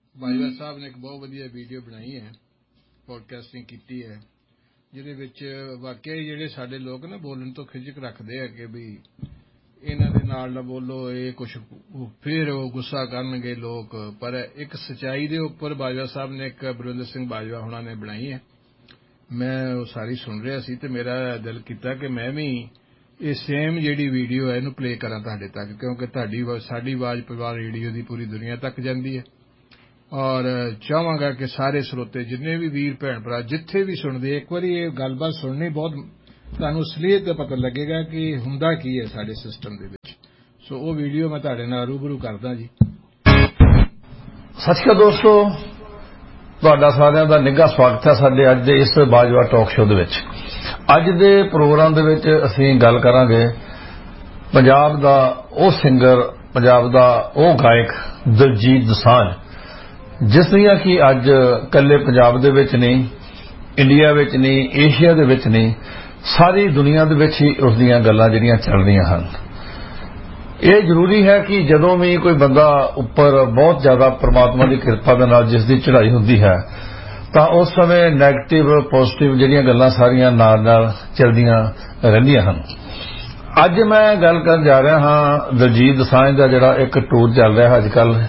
ਬਾਜਵਾ ਸਾਹਿਬ ਨੇ ਇੱਕ ਬਹੁਤ ਵਧੀਆ ਵੀਡੀਓ ਬਣਾਈ ਹੈ, ਪੋਡਕਾਸਟਿੰਗ ਕੀਤੀ ਹੈ, ਜਿਹਦੇ ਵਿੱਚ ਵਾਕਿਆ ਹੀ ਜਿਹੜੇ ਸਾਡੇ ਲੋਕ ਨਾ ਬੋਲਣ ਤੋਂ ਖਿਝਕ ਰੱਖਦੇ ਆ ਕਿ ਵੀ ਇਹਨਾਂ ਦੇ ਨਾਲ ਨਾ ਬੋਲੋ, ਇਹ ਕੁਛ ਫਿਰ ਉਹ ਗੁੱਸਾ ਕਰਨਗੇ ਲੋਕ। ਪਰ ਇੱਕ ਸੱਚਾਈ ਦੇ ਉੱਪਰ ਬਾਜਵਾ ਸਾਹਿਬ ਨੇ ਇੱਕ ਬਲਵਿੰਦਰ ਸਿੰਘ ਬਾਜਵਾ ਹੁਣਾਂ ਨੇ ਬਣਾਈ ਹੈ। ਮੈਂ ਉਹ ਸਾਰੀ ਸੁਣ ਰਿਹਾ ਸੀ ਤੇ ਮੇਰਾ ਦਿਲ ਕੀਤਾ ਕਿ ਮੈਂ ਵੀ ਇਹ ਸੇਮ ਜਿਹੜੀ ਵੀਡੀਓ ਹੈ ਇਹਨੂੰ ਪਲੇ ਕਰਾਂ ਤੁਹਾਡੇ ਤੱਕ, ਕਿਉਂਕਿ ਸਾਡੀ ਆਵਾਜ਼ ਪਰਿਵਾਰ ਰੇਡੀਓ ਦੀ ਪੂਰੀ ਦੁਨੀਆ ਤੱਕ ਜਾਂਦੀ ਹੈ। ਔਰ ਚਾਹਾਂਗਾ ਕਿ ਸਾਰੇ ਸਰੋਤੇ ਜਿੰਨੇ ਵੀ ਵੀਰ ਭੈਣ ਭਰਾ ਜਿੱਥੇ ਵੀ ਸੁਣਦੇ ਇੱਕ ਵਾਰੀ ਇਹ ਗੱਲਬਾਤ ਸੁਣਨੀ, ਬਹੁਤ ਤੁਹਾਨੂੰ ਅਸਲੀਅਤ ਦਾ ਪਤਾ ਲੱਗੇਗਾ ਕਿ ਹੁੰਦਾ ਕੀ ਹੈ ਸਾਡੇ ਸਿਸਟਮ ਦੇ ਵਿੱਚ। ਸੋ ਉਹ ਵੀਡੀਓ ਮੈਂ ਤੁਹਾਡੇ ਨਾਲ ਰੂਬਰੂ ਕਰਦਾ ਜੀ। ਸਤਿ ਸ਼੍ਰੀ ਅਕਾਲ ਦੋਸਤੋ, ਤੁਹਾਡਾ ਸਾਰਿਆਂ ਦਾ ਨਿੱਘਾ ਸਵਾਗਤ ਹੈ ਸਾਡੇ ਅੱਜ ਦੇ ਇਸ ਬਾਜਵਾ ਟਾਕ ਸ਼ੋਅ ਦੇ ਵਿੱਚ। ਅੱਜ ਦੇ ਪ੍ਰੋਗਰਾਮ ਦੇ ਵਿੱਚ ਅਸੀਂ ਗੱਲ ਕਰਾਂਗੇ ਪੰਜਾਬ ਦਾ ਉਹ ਸਿੰਗਰ, ਪੰਜਾਬ ਦਾ ਉਹ ਗਾਇਕ ਦਿਲਜੀਤ ਦੋਸਾਂਝ, ਜਿਸ ਦੀਆਂ ਕਿ ਅੱਜ ਇਕੱਲੇ ਪੰਜਾਬ ਦੇ ਵਿੱਚ ਨਹੀਂ, ਇੰਡੀਆ ਵਿੱਚ ਨਹੀਂ, ਏਸ਼ੀਆ ਦੇ ਵਿੱਚ ਨਹੀਂ, ਸਾਰੀ ਦੁਨੀਆ ਦੇ ਵਿੱਚ ਹੀ ਉਸ ਦੀਆਂ ਗੱਲਾਂ ਜਿਹੜੀਆਂ ਚੱਲ ਰਹੀਆਂ ਹਨ। ਇਹ ਜ਼ਰੂਰੀ ਹੈ ਕਿ ਜਦੋਂ ਵੀ ਕੋਈ ਬੰਦਾ ਉੱਪਰ ਬਹੁਤ ਜ਼ਿਆਦਾ ਪ੍ਰਮਾਤਮਾ ਦੀ ਕਿਰਪਾ ਦੇ ਨਾਲ ਜਿਸ ਦੀ ਚੜ੍ਹਾਈ ਹੁੰਦੀ ਹੈ ਤਾਂ ਉਸ ਸਮੇਂ ਨੈਗੇਟਿਵ ਪੋਜ਼ਿਟਿਵ ਜਿਹੜੀਆਂ ਗੱਲਾਂ ਸਾਰੀਆਂ ਨਾਲ ਨਾਲ ਚੱਲਦੀਆਂ ਰਹਿੰਦੀਆਂ ਹਨ। ਅੱਜ ਮੈਂ ਗੱਲ ਕਰਨ ਜਾ ਰਿਹਾ ਹਾਂ ਦਿਲਜੀਤ ਦੋਸਾਂਝ ਦਾ ਜਿਹੜਾ ਇੱਕ ਟੂਰ ਚੱਲ ਰਿਹਾ ਅੱਜ ਕੱਲ੍ਹ।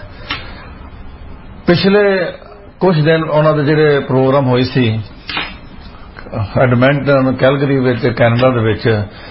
ਪਿਛਲੇ ਕੁਝ ਦਿਨ ਉਹਨਾਂ ਦੇ ਜਿਹੜੇ ਪ੍ਰੋਗਰਾਮ ਹੋਏ ਸੀ ਐਡਮੰਟਨ, ਕੈਲਗਰੀ ਵਿੱਚ, ਕੈਨੇਡਾ ਦੇ ਵਿੱਚ,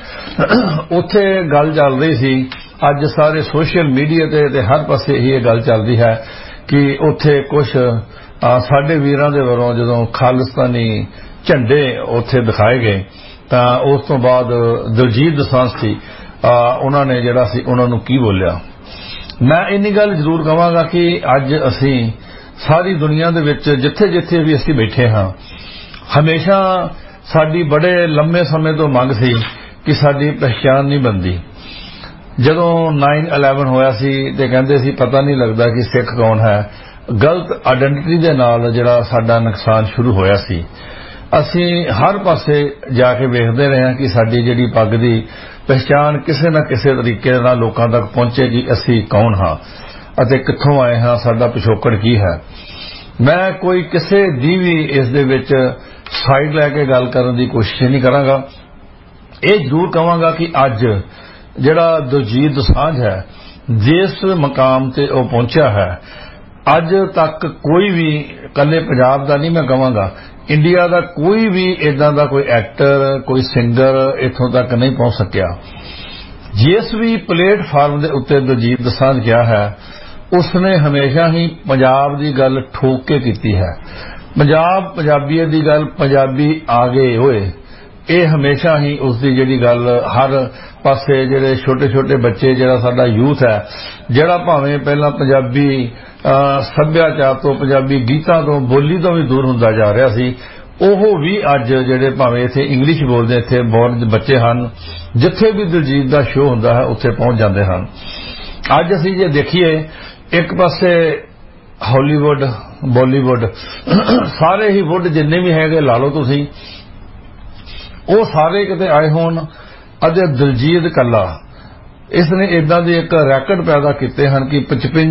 ਉੱਥੇ ਗੱਲ ਚੱਲ ਰਹੀ ਸੀ। ਅੱਜ ਸਾਰੇ ਸੋਸ਼ਲ ਮੀਡੀਆ ਤੇ ਹਰ ਪਾਸੇ ਇਹ ਗੱਲ ਚੱਲਦੀ ਹੈ ਕਿ ਉੱਥੇ ਕੁਝ ਸਾਡੇ ਵੀਰਾਂ ਦੇ ਵੱਲੋਂ ਜਦੋਂ ਖਾਲਿਸਤਾਨੀ ਝੰਡੇ ਉੱਥੇ ਦਿਖਾਏ ਗਏ ਤਾਂ ਉਸ ਤੋਂ ਬਾਅਦ ਦਿਲਜੀਤ ਦੋਸਾਂਝ ਸੀ, ਉਹਨਾਂ ਨੇ ਜਿਹੜਾ ਸੀ ਉਹਨਾਂ ਨੂੰ ਕੀ ਬੋਲਿਆ। ਮੈਂ ਇੰਨੀ ਗੱਲ ਜ਼ਰੂਰ ਕਹਾਂਗਾ ਕਿ ਅੱਜ ਅਸੀਂ ਸਾਰੀ ਦੁਨੀਆ ਦੇ ਵਿੱਚ ਜਿੱਥੇ ਜਿੱਥੇ ਵੀ ਅਸੀਂ ਬੈਠੇ ਹਾਂ, ਹਮੇਸ਼ਾ ਸਾਡੀ ਬੜੇ ਲੰਮੇ ਸਮੇਂ ਤੋਂ ਮੰਗ ਸੀ ਕਿ ਸਾਡੀ ਪਹਿਚਾਣ ਨਹੀਂ ਬਣਦੀ। ਜਦੋਂ 9/11 ਹੋਇਆ ਸੀ ਤੇ ਕਹਿੰਦੇ ਸੀ ਪਤਾ ਨਹੀਂ ਲੱਗਦਾ ਕਿ ਸਿੱਖ ਕੌਣ ਹੈ, ਗਲਤ ਆਇਡੈਂਟੀਟੀ ਦੇ ਨਾਲ ਜਿਹੜਾ ਸਾਡਾ ਨੁਕਸਾਨ ਸ਼ੁਰੂ ਹੋਇਆ ਸੀ। ਅਸੀਂ ਹਰ ਪਾਸੇ ਜਾ ਕੇ ਵੇਖਦੇ ਰਹੇ ਹਾਂ ਕਿ ਸਾਡੀ ਜਿਹੜੀ ਪੱਗ ਦੀ ਪਹਿਚਾਣ ਕਿਸੇ ਨਾ ਕਿਸੇ ਤਰੀਕੇ ਨਾਲ ਲੋਕਾਂ ਤੱਕ ਪਹੁੰਚੇ ਕਿ ਅਸੀਂ ਕੌਣ ਹਾਂ ਅਤੇ ਕਿੱਥੋਂ ਆਏ ਹਾਂ, ਸਾਡਾ ਪਿਛੋਕੜ ਕੀ ਹੈ। ਮੈਂ ਕੋਈ ਕਿਸੇ ਦੀ ਵੀ ਇਸ ਦੇ ਵਿੱਚ ਸਾਈਡ ਲੈ ਕੇ ਗੱਲ ਕਰਨ ਦੀ ਕੋਸ਼ਿਸ਼ ਨਹੀਂ ਕਰਾਂਗਾ। ਇਹ ਜ਼ਰੂਰ ਕਹਾਂਗਾ ਕਿ ਅੱਜ ਜਿਹੜਾ ਦਿਲਜੀਤ ਦੋਸਾਂਝ ਹੈ, ਜਿਸ ਮਕਾਮ ਤੇ ਉਹ ਪਹੁੰਚਿਆ ਹੈ, ਅੱਜ ਤੱਕ ਕੋਈ ਵੀ, ਇਕੱਲੇ ਪੰਜਾਬ ਦਾ ਨਹੀਂ ਮੈਂ ਕਹਾਂਗਾ, ਇੰਡੀਆ ਦਾ ਕੋਈ ਵੀ ਇਦਾਂ ਦਾ ਕੋਈ ਐਕਟਰ, ਕੋਈ ਸਿੰਗਰ ਇੱਥੋਂ ਤੱਕ ਨਹੀਂ ਪਹੁੰਚ ਸਕਿਆ। ਜਿਸ ਵੀ ਪਲੇਟਫਾਰਮ ਦੇ ਉੱਤੇ ਦਿਲਜੀਤ ਦੋਸਾਂਝ ਗਿਆ ਹੈ, ਉਸਨੇ ਹਮੇਸ਼ਾ ਹੀ ਪੰਜਾਬ ਦੀ ਗੱਲ ਠੋਕ ਕੇ ਕੀਤੀ ਹੈ। ਪੰਜਾਬ, ਪੰਜਾਬੀਅਤ ਦੀ ਗੱਲ, ਪੰਜਾਬੀ ਆ ਗਏ ਹੋਏ, ਇਹ ਹਮੇਸ਼ਾ ਹੀ ਉਸਦੀ ਜਿਹੜੀ ਗੱਲ ਹਰ ਪਾਸੇ ਜਿਹੜੇ ਛੋਟੇ ਛੋਟੇ ਬੱਚੇ, ਜਿਹੜਾ ਸਾਡਾ ਯੂਥ ਹੈ, ਜਿਹੜਾ ਭਾਵੇਂ ਪਹਿਲਾਂ ਪੰਜਾਬੀ ਸੱਭਿਆਚਾਰ ਤੋਂ, ਪੰਜਾਬੀ ਗੀਤਾਂ ਤੋਂ, ਬੋਲੀ ਤੋਂ ਵੀ ਦੂਰ ਹੁੰਦਾ ਜਾ ਰਿਹਾ ਸੀ, ਉਹ ਵੀ ਅੱਜ ਜਿਹੜੇ ਭਾਵੇਂ ਇੱਥੇ ਇੰਗਲਿਸ਼ ਬੋਲਦੇ ਇੱਥੇ ਬੋਰਨ ਬੱਚੇ ਹਨ, ਜਿੱਥੇ ਵੀ ਦਿਲਜੀਤ ਦਾ ਸ਼ੋਅ ਹੁੰਦਾ ਹੈ ਉੱਥੇ ਪਹੁੰਚ ਜਾਂਦੇ ਹਨ। ਅੱਜ ਅਸੀਂ ਜੇ ਦੇਖੀਏ, ਇੱਕ ਪਾਸੇ ਹਾਲੀਵੁੱਡ, ਬਾਲੀਵੁੱਡ, ਸਾਰੇ ਹੀ ਵੁੱਡ ਜਿੰਨੇ ਵੀ ਹੈਗੇ ਲਾ ਲਓ ਤੁਸੀਂ, ਉਹ ਸਾਰੇ ਕਿਤੇ ਆਏ ਹੋਣ ਅਤੇ ਦਿਲਜੀਤ ਇਕੱਲਾ, ਇਸ ਨੇ ਇਦਾਂ ਦੇ ਇੱਕ ਰੈਕਟ ਪੈਦਾ ਕੀਤੇ ਹਨ ਕਿ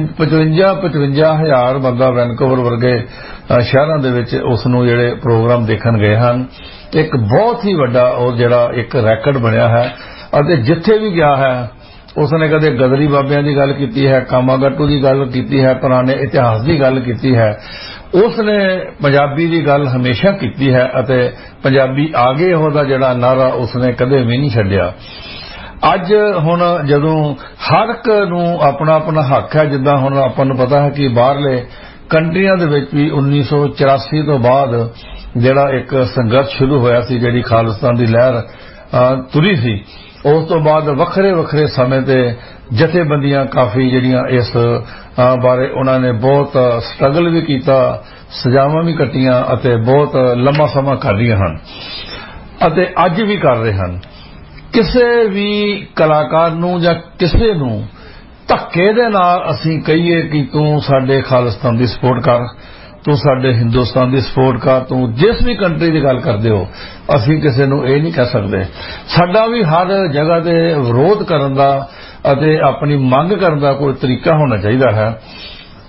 55,000 ਬੰਦਾ ਵੈਨਕੂਵਰ ਵਰਗੇ ਸ਼ਹਿਰਾਂ ਦੇ ਵਿੱਚ ਉਸ ਨੂੰ ਜਿਹੜੇ ਪ੍ਰੋਗਰਾਮ ਦੇਖਣ ਗਏ ਹਨ। ਇੱਕ ਬਹੁਤ ਹੀ ਵੱਡਾ ਉਹ ਜਿਹੜਾ ਇੱਕ ਰੈਕਟ ਬਣਿਆ ਹੈ ਅਤੇ ਜਿੱਥੇ ਵੀ ਗਿਆ ਹੈ ਉਸਨੇ ਕਦੇ ਗਦਰੀ ਬਾਬਿਆਂ ਦੀ ਗੱਲ ਕੀਤੀ ਹੈ, ਕਾਮਾਗਾਟੂ ਦੀ ਗੱਲ ਕੀਤੀ ਹੈ, ਪੁਰਾਣੇ ਇਤਿਹਾਸ ਦੀ ਗੱਲ ਕੀਤੀ ਹੈ। ਉਸਨੇ ਪੰਜਾਬੀ ਦੀ ਗੱਲ ਹਮੇਸ਼ਾ ਕੀਤੀ ਹੈ ਅਤੇ ਪੰਜਾਬੀ ਆਗੇ ਉਹਦਾ ਜਿਹੜਾ ਨਾਰਾ ਉਸਨੇ ਕਦੇ ਵੀ ਨਹੀਂ ਛੱਡਿਆ। ਅੱਜ ਹੁਣ ਜਦੋਂ ਹਰ ਇੱਕ ਨੂੰ ਆਪਣਾ ਆਪਣਾ ਹੱਕ ਹੈ, ਜਿੱਦਾਂ ਹੁਣ ਆਪਾਂ ਨੂੰ ਪਤਾ ਹੈ ਕਿ ਬਾਹਰਲੇ ਕੰਟਰੀਆਂ ਦੇ ਵਿੱਚ ਵੀ 1984 ਤੋਂ ਬਾਅਦ ਜਿਹੜਾ ਇੱਕ ਸੰਘਰਸ਼ ਸ਼ੁਰੂ ਹੋਇਆ ਸੀ, ਜਿਹੜੀ ਖਾਲਿਸਤਾਨ ਦੀ ਲਹਿਰ ਤੁਰੀ ਸੀ, ਉਸ ਤੋਂ ਬਾਅਦ ਵੱਖਰੇ ਵੱਖਰੇ ਸਮੇਂ ਤੇ ਜਥੇਬੰਦੀਆਂ ਕਾਫੀ ਜਿਹੜੀਆਂ ਇਸ ਬਾਰੇ ਉਹਨਾਂ ਨੇ ਬਹੁਤ ਸਟਰਗਲ ਵੀ ਕੀਤਾ, ਸਜ਼ਾਵਾਂ ਵੀ ਕੱਟੀਆਂ ਅਤੇ ਬਹੁਤ ਲੰਮਾ ਸਮਾਂ ਕਰ ਰਹੀਆਂ ਹਨ ਅਤੇ ਅੱਜ ਵੀ ਕਰ ਰਹੇ ਹਨ। ਕਿਸੇ ਵੀ ਕਲਾਕਾਰ ਨੂੰ ਜਾਂ ਕਿਸੇ ਨੂੰ ਧੱਕੇ ਦੇ ਨਾਲ ਅਸੀਂ ਕਹੀਏ ਕਿ ਤੂੰ ਸਾਡੇ ਖਾਲਿਸਤਾਨ ਦੀ ਸਪੋਰਟ ਕਰ, ਤੂੰ ਸਾਡੇ ਹਿੰਦੁਸਤਾਨ ਦੀ ਸਪੋਰਟ ਕਰ, ਤੂੰ ਜਿਸ ਵੀ ਕੰਟਰੀ ਦੀ ਗੱਲ ਕਰਦੇ ਹੋ, ਅਸੀਂ ਕਿਸੇ ਨੂੰ ਇਹ ਨਹੀਂ ਕਹਿ ਸਕਦੇ। ਸਾਡਾ ਵੀ ਹਰ ਜਗ੍ਹਾ ਤੇ ਵਿਰੋਧ ਕਰਨ ਦਾ ਅਤੇ ਆਪਣੀ ਮੰਗ ਕਰਨ ਦਾ ਕੋਈ ਤਰੀਕਾ ਹੋਣਾ ਚਾਹੀਦਾ ਹੈ।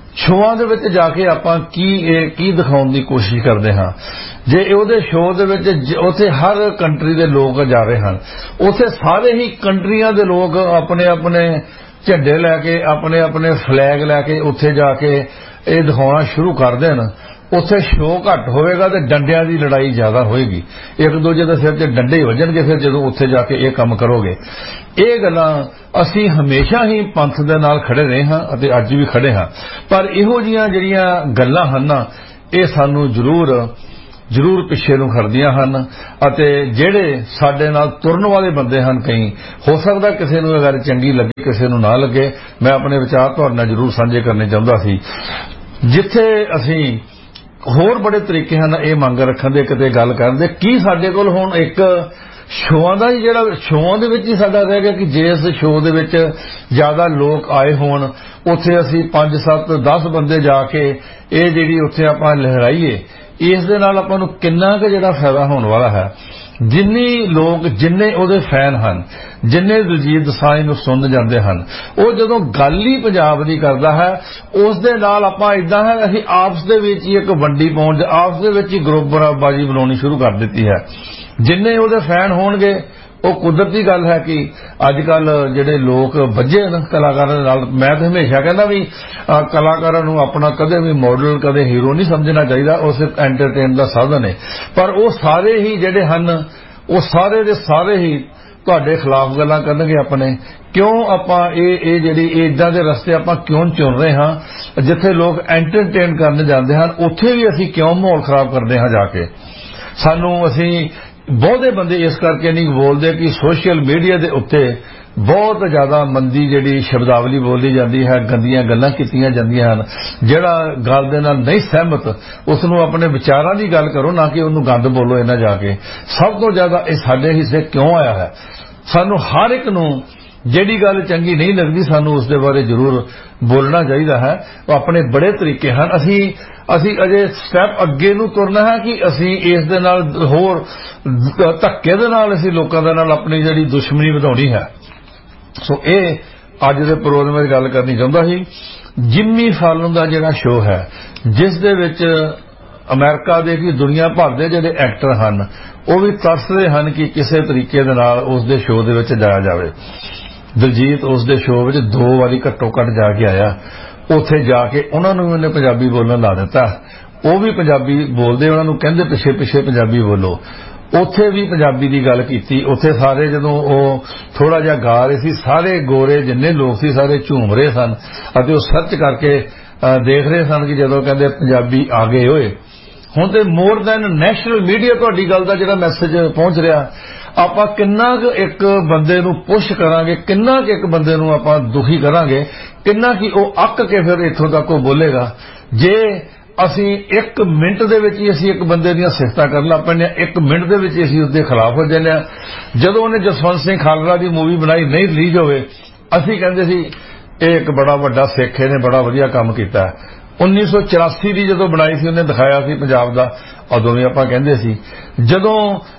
ਸ਼ੋਆਂ ਦੇ ਵਿੱਚ ਜਾ ਕੇ ਆਪਾਂ ਕੀ ਦਿਖਾਉਣ ਦੀ ਕੋਸ਼ਿਸ਼ ਕਰਦੇ ਹਾਂ। ਜੇ ਉਹਦੇ ਸ਼ੋਅ ਦੇ ਵਿੱਚ ਉੱਥੇ ਹਰ ਕੰਟਰੀ ਦੇ ਲੋਕ ਜਾ ਰਹੇ ਹਨ, ਉੱਥੇ ਸਾਰੇ ਹੀ ਕੰਟਰੀਆਂ ਦੇ ਲੋਕ ਆਪਣੇ ਆਪਣੇ ਝੰਡੇ ਲੈ ਕੇ, ਆਪਣੇ ਆਪਣੇ ਫਲੈਗ ਲੈ ਕੇ ਉੱਥੇ ਜਾ ਕੇ ਇਹ ਦਿਖਾਉਣਾ ਸ਼ੁਰੂ ਕਰ ਦੇਣ, ਉੱਥੇ ਸ਼ੋਅ ਘੱਟ ਹੋਵੇਗਾ ਤੇ ਡੰਡਿਆਂ ਦੀ ਲੜਾਈ ਜ਼ਿਆਦਾ ਹੋਏਗੀ। ਇੱਕ ਦੂਜੇ ਦੇ ਸਿਰ 'ਤੇ ਡੰਡੇ ਹੀ ਵੱਜਣਗੇ ਫਿਰ ਜਦੋਂ ਉੱਥੇ ਜਾ ਕੇ ਇਹ ਕੰਮ ਕਰੋਗੇ। ਇਹ ਗੱਲਾਂ ਅਸੀਂ ਹਮੇਸ਼ਾ ਹੀ ਪੰਥ ਦੇ ਨਾਲ ਖੜੇ ਰਹੇ ਹਾਂ ਅਤੇ ਅੱਜ ਵੀ ਖੜੇ ਹਾਂ, ਪਰ ਇਹੋ ਜਿਹੀਆਂ ਜਿਹੜੀਆਂ ਗੱਲਾਂ ਹਨ ਨਾ, ਇਹ ਸਾਨੂੰ ਜ਼ਰੂਰ ਪਿੱਛੇ ਨੂੰ ਖੜਦੀਆਂ ਹਨ। ਅਤੇ ਜਿਹੜੇ ਸਾਡੇ ਨਾਲ ਤੁਰਨ ਵਾਲੇ ਬੰਦੇ ਹਨ, ਕਈ ਹੋ ਸਕਦਾ ਕਿਸੇ ਨੂੰ ਇਹ ਗੱਲ ਚੰਗੀ ਲੱਗੇ, ਕਿਸੇ ਨੂੰ ਨਾ ਲੱਗੇ। ਮੈਂ ਆਪਣੇ ਵਿਚਾਰ ਤੁਹਾਡੇ ਨਾਲ ਜ਼ਰੂਰ ਸਾਂਝੇ ਕਰਨੇ ਚਾਹੁੰਦਾ ਸੀ। ਜਿੱਥੇ ਅਸੀਂ ਹੋਰ ਬੜੇ ਤਰੀਕੇ ਹਨ ਇਹ ਮੰਗ ਰੱਖਣ ਦੇ, ਕਿਤੇ ਗੱਲ ਕਰਨ ਦੇ, ਕੀ ਸਾਡੇ ਕੋਲ ਹੁਣ ਇੱਕ ਸ਼ੋਆਂ ਦਾ ਹੀ ਜਿਹੜਾ ਸ਼ੋਆਂ ਦੇ ਵਿੱਚ ਹੀ ਸਾਡਾ ਰਹਿ ਗਿਆ ਕਿ ਜੇ ਇਸ ਸ਼ੋਅ ਦੇ ਵਿੱਚ ਜ਼ਿਆਦਾ ਲੋਕ ਆਏ ਹੋਣ, ਉੱਥੇ ਅਸੀਂ 5 7 10 ਬੰਦੇ ਜਾ ਕੇ ਇਹ ਜਿਹੜੀ ਉੱਥੇ ਆਪਾਂ ਲਹਿਰਾਈਏ, ਇਸ ਦੇ ਨਾਲ ਆਪਾਂ ਨੂੰ ਕਿੰਨਾ ਕੁ ਜਿਹੜਾ ਫਾਇਦਾ ਹੋਣ ਵਾਲਾ ਹੈ। ਜਿੰਨੇ ਉਹਦੇ ਫੈਨ ਹਨ, ਜਿੰਨੇ ਦਿਲਜੀਤ ਦੋਸਾਂਝ ਨੂੰ ਸੁਣ ਜਾਂਦੇ ਹਨ, ਉਹ ਜਦੋਂ ਗੱਲ ਹੀ ਪੰਜਾਬ ਦੀ ਕਰਦਾ ਹੈ, ਉਸ ਦੇ ਨਾਲ ਆਪਾਂ ਇਦਾਂ ਹੈ ਅਸੀਂ ਆਪਸ ਦੇ ਵਿੱਚ ਹੀ ਇੱਕ ਵੰਡੀ ਪਾਉਣ, ਆਪਸ ਦੇ ਵਿੱਚ ਹੀ ਗਰੁੱਪਬਾਜ਼ੀ ਬਣਾਉਣੀ ਸ਼ੁਰੂ ਕਰ ਦਿੱਤੀ ਹੈ। ਜਿੰਨੇ ਉਹਦੇ ਫੈਨ ਹੋਣਗੇ, ਉਹ ਕੁਦਰਤੀ ਗੱਲ ਹੈ ਕਿ ਅੱਜ ਕੱਲ ਜਿਹੜੇ ਲੋਕ ਵੱਜੇ ਹਨ ਕਲਾਕਾਰਾਂ ਦੇ ਨਾਲ। ਮੈਂ ਤਾਂ ਹਮੇਸ਼ਾ ਕਹਿੰਦਾ ਵੀ ਕਲਾਕਾਰਾਂ ਨੂੰ ਆਪਣਾ ਕਦੇ ਵੀ ਮਾਡਲ, ਕਦੇ ਹੀਰੋ ਨਹੀਂ ਸਮਝਣਾ ਚਾਹੀਦਾ, ਉਹ ਸਿਰਫ ਐਂਟਰਟੇਨ ਦਾ ਸਾਧਨ ਹੈ। ਪਰ ਉਹ ਸਾਰੇ ਹੀ ਜਿਹੜੇ ਹਨ, ਉਹ ਸਾਰੇ ਦੇ ਸਾਰੇ ਹੀ ਤੁਹਾਡੇ ਖਿਲਾਫ ਗੱਲਾਂ ਕਰਨਗੇ ਆਪਣੇ। ਕਿਉਂ ਆਪਾਂ ਇਹ ਜਿਹੜੀ ਇਦਾਂ ਦੇ ਰਸਤੇ ਆਪਾਂ ਕਿਉਂ ਚੁਣ ਰਹੇ ਹਾਂ? ਜਿੱਥੇ ਲੋਕ ਐਂਟਰਟੇਨ ਕਰਨ ਜਾਂਦੇ ਹਨ, ਉੱਥੇ ਵੀ ਅਸੀਂ ਕਿਉਂ ਮਾਹੌਲ ਖਰਾਬ ਕਰਦੇ ਹਾਂ ਜਾ ਕੇ? ਅਸੀਂ ਬਹੁਤੇ ਬੰਦੇ ਇਸ ਕਰਕੇ ਨਹੀਂ ਬੋਲਦੇ ਕਿ ਸੋਸ਼ਲ ਮੀਡੀਆ ਦੇ ਉੱਤੇ ਬਹੁਤ ਜ਼ਿਆਦਾ ਮੰਦੀ ਜਿਹੜੀ ਸ਼ਬਦਾਵਲੀ ਬੋਲੀ ਜਾਂਦੀ ਹੈ, ਗੰਦੀਆਂ ਗੱਲਾਂ ਕੀਤੀਆਂ ਜਾਂਦੀਆਂ ਹਨ। ਜਿਹੜਾ ਗੱਲ ਦੇ ਨਾਲ ਨਹੀਂ ਸਹਿਮਤ, ਉਸ ਨੂੰ ਆਪਣੇ ਵਿਚਾਰਾਂ ਦੀ ਗੱਲ ਕਰੋ, ਨਾ ਕਿ ਉਹਨੂੰ ਗੰਦ ਬੋਲੋ ਇਹਨਾਂ ਜਾ ਕੇ। ਸਭ ਤੋਂ ਜ਼ਿਆਦਾ ਇਹ ਸਾਡੇ ਹਿੱਸੇ ਕਿਉਂ ਆਇਆ ਹੈ? ਸਾਨੂੰ ਹਰ ਇੱਕ ਨੂੰ ਜਿਹੜੀ ਗੱਲ ਚੰਗੀ ਨਹੀਂ ਲੱਗਦੀ, ਸਾਨੂੰ ਉਸ ਦੇ ਬਾਰੇ ਜ਼ਰੂਰ ਬੋਲਣਾ ਚਾਹੀਦਾ ਹੈ। ਉਹ ਆਪਣੇ ਬੜੇ ਤਰੀਕੇ ਹਨ। ਅਸੀਂ ਅਜੇ ਸਟੈਪ ਅੱਗੇ ਨੂੰ ਤੁਰਨਾ ਹੈ ਕਿ ਅਸੀਂ ਇਸ ਦੇ ਨਾਲ ਹੋਰ ਧੱਕੇ ਦੇ ਨਾਲ ਅਸੀਂ ਲੋਕਾਂ ਦੇ ਨਾਲ ਆਪਣੀ ਜਿਹੜੀ ਦੁਸ਼ਮਣੀ ਵਧਾਉਣੀ ਹੈ। ਸੋ ਇਹ ਅੱਜ ਦੇ ਪ੍ਰੋਗਰਾਮ ਵਿੱਚ ਗੱਲ ਕਰਨੀ ਚਾਹੁੰਦਾ ਸੀ। ਜਿੰਮੀ ਫਾਲਨ ਦਾ ਜਿਹੜਾ ਸ਼ੋਅ ਹੈ, ਜਿਸ ਦੇ ਵਿੱਚ ਅਮਰੀਕਾ ਦੇ ਕੀ ਦੁਨੀਆ ਭਰ ਦੇ ਜਿਹੜੇ ਐਕਟਰ ਹਨ, ਉਹ ਵੀ ਤਰਸਦੇ ਹਨ ਕਿ ਕਿਸੇ ਤਰੀਕੇ ਦੇ ਨਾਲ ਉਸ ਦੇ ਸ਼ੋਅ ਦੇ ਵਿੱਚ ਜਾਇਆ ਜਾਵੇ। ਦਿਲਜੀਤ ਉਸ ਦੇ ਸ਼ੋਅ ਵਿੱਚ 2 ਵਾਰੀ ਘੱਟੋ ਘੱਟ ਜਾ ਕੇ ਆਇਆ। ਉੱਥੇ ਜਾ ਕੇ ਉਹਨਾਂ ਨੂੰ ਉਹਨੇ ਪੰਜਾਬੀ ਬੋਲਣ ਲਾ ਦਿੱਤਾ। ਉਹ ਵੀ ਪੰਜਾਬੀ ਬੋਲਦੇ, ਉਹਨਾਂ ਨੂੰ ਕਹਿੰਦੇ ਪਿੱਛੇ ਪਿੱਛੇ ਪੰਜਾਬੀ ਬੋਲੋ। ਉੱਥੇ ਵੀ ਪੰਜਾਬੀ ਦੀ ਗੱਲ ਕੀਤੀ। ਉੱਥੇ ਸਾਰੇ ਜਦੋਂ ਉਹ ਥੋੜਾ ਜਿਹਾ ਗਾ ਰਹੇ ਸੀ, ਸਾਰੇ ਗੋਰੇ ਜਿੰਨੇ ਲੋਕ ਸੀ ਸਾਰੇ ਝੂਮ ਰਹੇ ਸਨ ਅਤੇ ਉਹ ਸਰਚ ਕਰਕੇ ਦੇਖ ਰਹੇ ਸਨ ਕਿ ਜਦੋਂ ਕਹਿੰਦੇ ਪੰਜਾਬੀ ਆ ਗਏ ਹੋਏ। ਹੁਣ ਤੇ ਮੋਰ ਦੈਨ ਨੈਸ਼ਨਲ ਮੀਡੀਆ ਤੁਹਾਡੀ ਗੱਲ ਦਾ ਜਿਹੜਾ ਮੈਸੇਜ ਪਹੁੰਚ ਰਿਹਾ। ਆਪਾਂ ਕਿੰਨਾ ਕੁ ਇੱਕ ਬੰਦੇ ਨੂੰ ਪੁਸ਼ ਕਰਾਂਗੇ, ਕਿੰਨਾ ਕੁ ਇੱਕ ਬੰਦੇ ਨੂੰ ਆਪਾਂ ਦੁਖੀ ਕਰਾਂਗੇ, ਕਿੰਨਾ ਕਿ ਉਹ ਅੱਕ ਕੇ ਫਿਰ ਇੱਥੋਂ ਤੱਕ ਉਹ ਬੋਲੇਗਾ। ਜੇ ਅਸੀਂ 1 ਮਿੰਟ ਦੇ ਵਿੱਚ ਹੀ ਅਸੀਂ ਇੱਕ ਬੰਦੇ ਦੀਆਂ ਸਿਫਤਾਂ ਕਰਨ ਲੱਗ ਪੈਂਦੇ ਹਾਂ, 1 ਮਿੰਟ ਦੇ ਵਿੱਚ ਅਸੀਂ ਉਸਦੇ ਖਿਲਾਫ ਹੋ ਜਾਂਦੇ ਹਾਂ। ਜਦੋਂ ਉਹਨੇ ਜਸਵੰਤ ਸਿੰਘ ਖਾਲੜਾ ਦੀ ਮੂਵੀ ਬਣਾਈ, ਨਹੀਂ ਰਿਲੀਜ਼ ਹੋਵੇ, ਅਸੀਂ ਕਹਿੰਦੇ ਸੀ ਇਹ ਇੱਕ ਬੜਾ ਵੱਡਾ ਸਿੱਖ, ਇਹਨੇ ਬੜਾ ਵਧੀਆ ਕੰਮ ਕੀਤਾ। 1984 ਦੀ ਜਦੋਂ ਬਣਾਈ ਸੀ, ਉਹਨੇ ਦਿਖਾਇਆ ਸੀ ਪੰਜਾਬ ਦਾ, ਉਦੋਂ ਵੀ ਆਪਾਂ ਕਹਿੰਦੇ ਸੀ। ਜਦੋਂ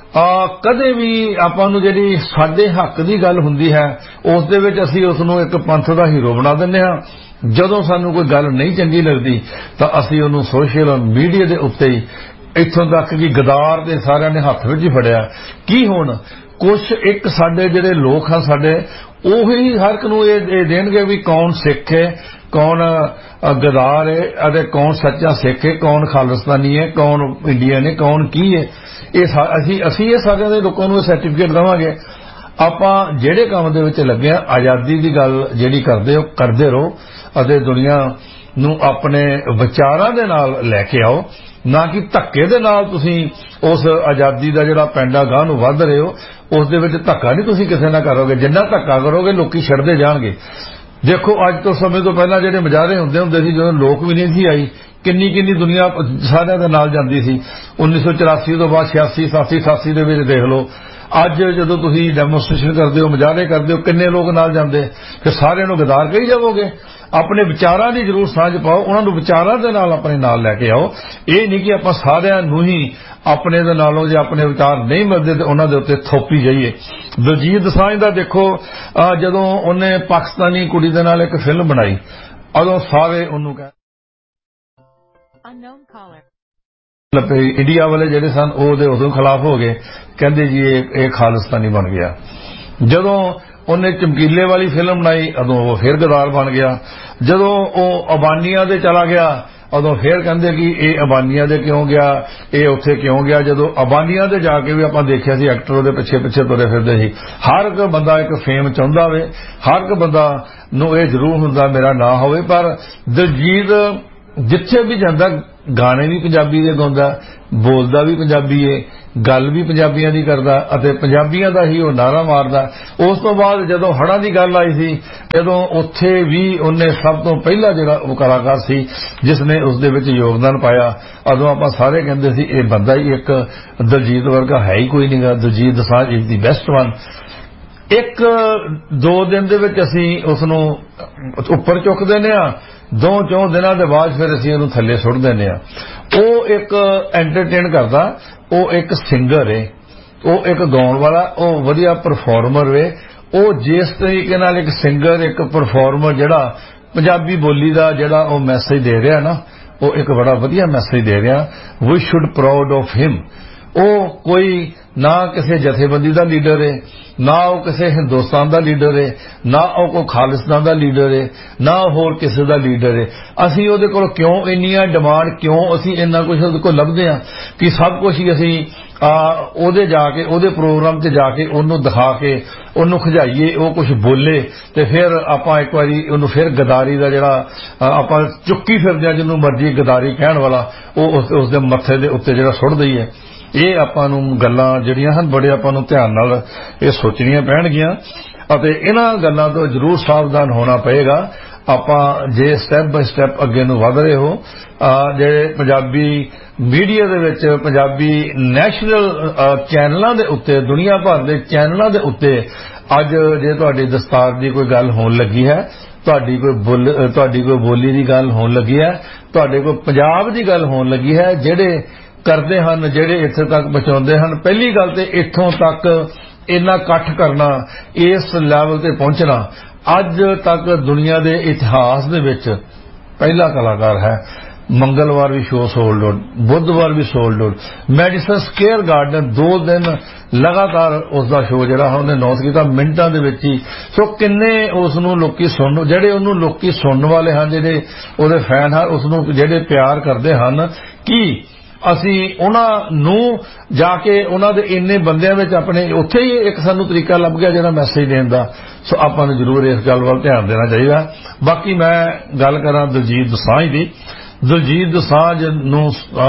ਕਦੇ ਵੀ ਆਪਾਂ ਨੂੰ ਜਿਹੜੀ ਸਾਡੇ ਹੱਕ ਦੀ ਗੱਲ ਹੁੰਦੀ ਹੈ, ਉਸ ਦੇ ਵਿੱਚ ਅਸੀਂ ਉਸ ਨੂੰ ਇੱਕ ਪੰਥ ਦਾ ਹੀਰੋ ਬਣਾ ਦਿੰਦੇ ਹਾਂ। ਜਦੋਂ ਸਾਨੂੰ ਕੋਈ ਗੱਲ ਨਹੀਂ ਚੰਗੀ ਲੱਗਦੀ ਤਾਂ ਅਸੀਂ ਉਹਨੂੰ ਸੋਸ਼ਲ ਮੀਡੀਆ ਦੇ ਉੱਤੇ ਹੀ ਇੱਥੋਂ ਤੱਕ ਕਿ ਗਦਾਰ ਦੇ ਸਾਰਿਆਂ ਨੇ ਹੱਥ ਵਿੱਚ ਹੀ ਫੜਿਆ। ਕੀ ਹੁਣ ਕੁਛ ਇੱਕ ਸਾਡੇ ਜਿਹੜੇ ਲੋਕ ਹਨ ਸਾਡੇ, ਉਹੀ ਹਰ ਇੱਕ ਨੂੰ ਇਹ ਦੇਣਗੇ ਵੀ ਕੌਣ ਸਿੱਖ ਹੈ, ਕੌਣ ਗਦਾਰ ਹੈ ਅਤੇ ਕੌਣ ਸੱਚਾ ਸਿੱਖ ਹੈ, ਕੌਣ ਖਾਲਿਸਤਾਨੀ ਹੈ, ਕੌਣ ਇੰਡੀਅਨ ਹੈ, ਕੌਣ ਕੀ ਹੈ। ਅਸੀਂ ਇਹ ਸਾਰਿਆਂ ਦੇ ਲੋਕਾਂ ਨੂੰ ਸਰਟੀਫਿਕੇਟ ਦੇਵਾਂਗੇ। ਆਪਾਂ ਜਿਹੜੇ ਕੰਮ ਦੇ ਵਿੱਚ ਲੱਗੇ ਆ, ਆਜ਼ਾਦੀ ਦੀ ਗੱਲ ਜਿਹੜੀ ਕਰਦੇ ਰਹੋ ਅਤੇ ਦੁਨੀਆ ਨੂੰ ਆਪਣੇ ਵਿਚਾਰਾਂ ਦੇ ਨਾਲ ਲੈ ਕੇ ਆਓ, ਨਾ ਕਿ ਧੱਕੇ ਦੇ ਨਾਲ। ਤੁਸੀਂ ਉਸ ਆਜ਼ਾਦੀ ਦਾ ਜਿਹੜਾ ਪੈਂਡਾ ਗਾਹ ਨੂੰ ਵੱਧ ਰਹੇ ਹੋ, ਉਸ ਦੇ ਵਿੱਚ ਧੱਕਾ ਨਹੀਂ ਤੁਸੀਂ ਕਿਸੇ ਨਾਲ ਕਰੋਗੇ। ਜਿੰਨਾ ਧੱਕਾ ਕਰੋਗੇ ਲੋਕੀ ਛੱਡਦੇ ਜਾਣਗੇ। ਦੇਖੋ ਅੱਜ ਤੋਂ ਸਮੇਂ ਤੋਂ ਪਹਿਲਾਂ ਜਿਹੜੇ ਮੁਜ਼ਾਹਰੇ ਹੁੰਦੇ ਸੀ, ਜਦੋਂ ਲੋਕ ਵੀ ਨਹੀਂ ਸੀ ਆਈ, ਕਿੰਨੀ ਦੁਨੀਆ ਸਾਰਿਆਂ ਦੇ ਨਾਲ ਜਾਂਦੀ ਸੀ। 1984 ਤੋਂ ਬਾਅਦ 86 87 88 ਦੇ ਵਿੱਚ ਦੇਖ ਲਓ। ਅੱਜ ਜਦੋਂ ਤੁਸੀਂ ਡੈਮੋਨਸਟ੍ਰੇਸ਼ਨ ਕਰਦੇ ਹੋ, ਮੁਜ਼ਾਹਰੇ ਕਰਦੇ ਹੋ, ਕਿੰਨੇ ਲੋਕ ਨਾਲ ਜਾਂਦੇ? ਫਿਰ ਸਾਰਿਆਂ ਨੂੰ ਗਦਾਰ ਕਹੀ ਜਾਵੋਗੇ? ਆਪਣੇ ਵਿਚਾਰਾਂ ਦੀ ਜ਼ਰੂਰ ਸਾਂਝ ਪਾਓ, ਉਹਨਾਂ ਨੂੰ ਵਿਚਾਰਾਂ ਦੇ ਨਾਲ ਆਪਣੇ ਨਾਲ ਲੈ ਕੇ ਆਓ। ਇਹ ਨਹੀਂ ਕਿ ਆਪਾਂ ਸਾਰਿਆਂ ਨੂੰ ਹੀ ਆਪਣੇ ਦੇ ਨਾਲੋਂ ਜੇ ਆਪਣੇ ਵਿਚਾਰ ਨਹੀਂ ਮਿਲਦੇ ਤੇ ਉਹਨਾਂ ਦੇ ਉੱਤੇ ਥੋਪੀ ਜਾਈਏ। ਦਿਲਜੀਤ ਦੋਸਾਂਝ ਦਾ ਦੇਖੋ, ਜਦੋਂ ਉਹਨੇ ਪਾਕਿਸਤਾਨੀ ਕੁੜੀ ਦੇ ਨਾਲ ਇੱਕ ਫਿਲਮ ਬਣਾਈ, ਉਦੋਂ ਸਾਰੇ ਉਹਨੂੰ ਇੰਡੀਆ ਵਾਲੇ ਜਿਹੜੇ ਸਨ ਉਹਦੇ ਉਦੋਂ ਖਿਲਾਫ ਹੋ ਗਏ, ਕਹਿੰਦੇ ਜੀ ਇਹ ਖਾਲਿਸਤਾਨੀ ਬਣ ਗਿਆ। ਜਦੋਂ ਉਹਨੇ ਚਮਕੀਲੇ ਵਾਲੀ ਫਿਲਮ ਬਣਾਈ ਉਦੋਂ ਉਹ ਫਿਰ ਗਦਾਰ ਬਣ ਗਿਆ। ਜਦੋਂ ਉਹ ਅਬਾਨੀਆਂ ਦੇ ਚਲਾ ਗਿਆ ਉਦੋਂ ਫਿਰ ਕਹਿੰਦੇ ਕਿ ਇਹ ਅਬਾਨੀਆਂ ਦੇ ਕਿਉਂ ਗਿਆ, ਇਹ ਉੱਥੇ ਕਿਉਂ ਗਿਆ। ਜਦੋਂ ਅਬਾਨੀਆਂ ਦੇ ਜਾ ਕੇ ਵੀ ਆਪਾਂ ਦੇਖਿਆ ਸੀ ਐਕਟਰ ਉਹਦੇ ਪਿੱਛੇ ਪਿੱਛੇ ਤੁਰੇ ਫਿਰਦੇ ਸੀ। ਹਰ ਇੱਕ ਬੰਦਾ ਇੱਕ ਫੇਮ ਚਾਹੁੰਦਾ ਹੋਵੇ, ਹਰ ਇੱਕ ਬੰਦਾ ਨੂੰ ਇਹ ਜ਼ਰੂਰ ਹੁੰਦਾ ਮੇਰਾ ਨਾਂ ਹੋਵੇ। ਪਰ ਦਿਲਜੀਤ ਜਿੱਥੇ ਵੀ ਜਾਂਦਾ ਗਾਣੇ ਵੀ ਪੰਜਾਬੀ ਦੇ ਗਾਉਂਦਾ, ਬੋਲਦਾ ਵੀ ਪੰਜਾਬੀ ਏ, ਗੱਲ ਵੀ ਪੰਜਾਬੀਆਂ ਦੀ ਕਰਦਾ ਅਤੇ ਪੰਜਾਬੀਆਂ ਦਾ ਹੀ ਉਹ ਨਾਰਾ ਮਾਰਦਾ। ਉਸ ਤੋਂ ਬਾਅਦ ਜਦੋਂ ਹੜ੍ਹਾਂ ਦੀ ਗੱਲ ਆਈ ਸੀ, ਜਦੋਂ ਉੱਥੇ ਵੀ ਉਹਨੇ ਸਭ ਤੋਂ ਪਹਿਲਾ ਜਿਹੜਾ ਉਹ ਕਲਾਕਾਰ ਸੀ ਜਿਸ ਨੇ ਉਸ ਦੇ ਵਿੱਚ ਯੋਗਦਾਨ ਪਾਇਆ, ਉਦੋਂ ਆਪਾਂ ਸਾਰੇ ਕਹਿੰਦੇ ਸੀ ਇਹ ਬੰਦਾ ਹੀ ਇੱਕ ਦਿਲਜੀਤ ਵਰਗਾ ਹੈ ਹੀ ਕੋਈ ਨਹੀਂਗਾ। Diljit Dosanjh is the best one. 1-2 ਦਿਨ ਦੇ ਵਿੱਚ ਅਸੀਂ ਉਸ ਨੂੰ ਉੱਪਰ ਚੁੱਕ ਦਿੰਦੇ ਹਾਂ, 2-4 ਦਿਨਾਂ ਦੇ ਬਾਅਦ ਫਿਰ ਅਸੀਂ ਉਹਨੂੰ ਥੱਲੇ ਸੁੱਟ ਦਿੰਦੇ ਹਾਂ। ਉਹ ਇੱਕ ਐਂਟਰਟੇਨ ਕਰਦਾ, ਉਹ ਇੱਕ ਸਿੰਗਰ ਏ, ਉਹ ਇੱਕ ਗਾਉਣ ਵਾਲਾ, ਉਹ ਵਧੀਆ ਪਰਫਾਰਮਰ ਵੇ। ਉਹ ਜਿਸ ਤਰੀਕੇ ਨਾਲ ਇੱਕ ਸਿੰਗਰ ਇੱਕ ਪਰਫਾਰਮਰ ਜਿਹੜਾ ਪੰਜਾਬੀ ਬੋਲੀ ਦਾ ਜਿਹੜਾ ਉਹ ਮੈਸੇਜ ਦੇ ਰਿਹਾ ਨਾ, ਉਹ ਇੱਕ ਬੜਾ ਵਧੀਆ ਮੈਸੇਜ ਦੇ ਰਿਹਾ। We should proud of him. ਉਹ ਕੋਈ ਨਾ ਕਿਸੇ ਜਥੇਬੰਦੀ ਦਾ ਲੀਡਰ ਹੈ, ਨਾ ਉਹ ਕਿਸੇ ਹਿੰਦੁਸਤਾਨ ਦਾ ਲੀਡਰ ਹੈ, ਨਾ ਉਹ ਕੋਈ ਖਾਲਿਸਤਾਨ ਦਾ ਲੀਡਰ ਹੈ, ਨਾ ਹੋਰ ਕਿਸੇ ਦਾ ਲੀਡਰ ਹੈ। ਅਸੀਂ ਉਹਦੇ ਕੋਲ ਕਿਉਂ ਇੰਨੀਆਂ ਡਿਮਾਂਡ, ਕਿਉਂ ਅਸੀਂ ਇੰਨਾ ਕੁਝ ਉਹਦੇ ਕੋਲ ਲੱਭਦੇ ਹਾਂ ਕਿ ਸਭ ਕੁਝ ਹੀ ਅਸੀਂ ਉਹਦੇ ਜਾ ਕੇ ਉਹਦੇ ਪ੍ਰੋਗਰਾਮ 'ਤੇ ਜਾ ਕੇ ਉਹਨੂੰ ਦਿਖਾ ਕੇ ਉਹਨੂੰ ਖਿਜਾਈਏ, ਉਹ ਕੁਝ ਬੋਲੇ ਤੇ ਫਿਰ ਆਪਾਂ ਇੱਕ ਵਾਰੀ ਉਹਨੂੰ ਫਿਰ ਗਦਾਰੀ ਦਾ ਜਿਹੜਾ ਆਪਾਂ ਚੁੱਕੀ ਫਿਰਦੇ ਹਾਂ, ਜਿਹਨੂੰ ਮਰਜ਼ੀ ਗਦਾਰੀ ਕਹਿਣ ਵਾਲਾ, ਉਹ ਉਸ ਦੇ ਮੱਥੇ ਦੇ ਉੱਤੇ ਜਿਹੜਾ ਸੁੱਟ ਦਈਏ। ਇਹ ਆਪਾਂ ਨੂੰ ਗੱਲਾਂ ਜਿਹੜੀਆਂ ਹਨ ਬੜੇ ਆਪਾਂ ਨੂੰ ਧਿਆਨ ਨਾਲ ਇਹ ਸੋਚਣੀਆਂ ਪੈਣਗੀਆਂ ਅਤੇ ਇਹਨਾਂ ਗੱਲਾਂ ਤੋਂ ਜ਼ਰੂਰ ਸਾਵਧਾਨ ਹੋਣਾ ਪਏਗਾ। ਆਪਾਂ ਜੇ ਸਟੈਪ ਬਾਈ ਸਟੈਪ ਅੱਗੇ ਨੂੰ ਵਧ ਰਹੇ ਹੋ, ਜਿਹੜੇ ਪੰਜਾਬੀ ਮੀਡੀਆ ਦੇ ਵਿੱਚ ਪੰਜਾਬੀ ਨੈਸ਼ਨਲ ਚੈਨਲਾਂ ਦੇ ਉੱਤੇ, ਦੁਨੀਆ ਭਰ ਦੇ ਚੈਨਲਾਂ ਦੇ ਉੱਤੇ ਅੱਜ ਜੇ ਤੁਹਾਡੀ ਦਸਤਾਰ ਦੀ ਕੋਈ ਗੱਲ ਹੋਣ ਲੱਗੀ ਹੈ, ਤੁਹਾਡੀ ਕੋਈ ਬੋਲੀ ਦੀ ਗੱਲ ਹੋਣ ਲੱਗੀ ਹੈ, ਤੁਹਾਡੇ ਕੋਈ ਪੰਜਾਬ ਦੀ ਗੱਲ ਹੋਣ ਲੱਗੀ ਹੈ, ਜਿਹੜੇ ਕਰਦੇ ਹਨ, ਜਿਹੜੇ ਇੱਥੇ ਤੱਕ ਪਹੁੰਚਾਉਂਦੇ ਹਨ, ਪਹਿਲੀ ਗੱਲ ਤੇ ਇੱਥੋਂ ਤੱਕ ਇੰਨਾ ਇਕੱਠ ਕਰਨਾ, ਇਸ ਲੈਵਲ ਤੇ ਪਹੁੰਚਣਾ ਅੱਜ ਤੱਕ ਦੁਨੀਆ ਦੇ ਇਤਿਹਾਸ ਦੇ ਵਿੱਚ ਪਹਿਲਾ ਕਲਾਕਾਰ ਹੈ। ਮੰਗਲਵਾਰ ਵੀ ਸ਼ੋਅ ਸੋਲਡ ਆਊਟ, ਬੁੱਧਵਾਰ ਵੀ sold out. Medicine square garden 2 ਦਿਨ ਲਗਾਤਾਰ ਉਸ ਦਾ ਸ਼ੋਅ ਜਿਹੜਾ ਉਹਨੇ ਅਨਾਉਂਸ ਕੀਤਾ ਮਿੰਟਾਂ ਦੇ ਵਿੱਚ ਹੀ। ਸੋ ਕਿੰਨੇ ਉਸ ਨੂੰ ਲੋਕੀ ਸੁਣਨ, ਜਿਹੜੇ ਉਹਨੂੰ ਲੋਕੀ ਸੁਣਨ ਵਾਲੇ ਹਨ, ਜਿਹੜੇ ਉਹਦੇ ਫੈਨ ਹਨ, ਉਸ ਨੂੰ ਜਿਹੜੇ ਪਿਆਰ ਕਰਦੇ ਹਨ, ਕਿ ਅਸੀਂ ਉਹਨਾਂ ਨੂੰ ਜਾ ਕੇ ਉਹਨਾਂ ਦੇ ਇੰਨੇ ਬੰਦਿਆਂ ਵਿੱਚ ਆਪਣੇ ਉੱਥੇ ਹੀ ਇੱਕ ਸਾਨੂੰ ਤਰੀਕਾ ਲੱਭ ਗਿਆ ਜਿਹੜਾ ਮੈਸੇਜ ਦੇਣ ਦਾ। ਸੋ ਆਪਾਂ ਨੂੰ ਜ਼ਰੂਰ ਇਸ ਗੱਲ ਵੱਲ ਧਿਆਨ ਦੇਣਾ ਚਾਹੀਦਾ। ਬਾਕੀ ਮੈਂ ਗੱਲ ਕਰਾਂ ਦਿਲਜੀਤ ਦੋਸਾਂਝ ਦੀ। ਦਿਲਜੀਤ ਦੋਸਾਂਝ ਨੂੰ